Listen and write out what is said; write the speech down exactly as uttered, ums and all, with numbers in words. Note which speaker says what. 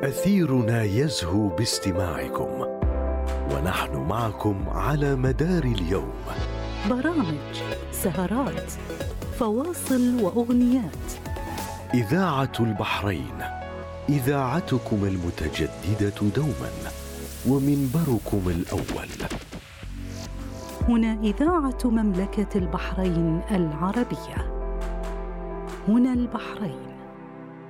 Speaker 1: أثيرنا يزهو باستماعكم، ونحن معكم على مدار اليوم.
Speaker 2: برامج، سهرات، فواصل وأغنيات.
Speaker 1: إذاعة البحرين، إذاعتكم المتجددة دوما، ومنبركم الأول.
Speaker 2: هنا إذاعة مملكة البحرين العربية. هنا البحرين.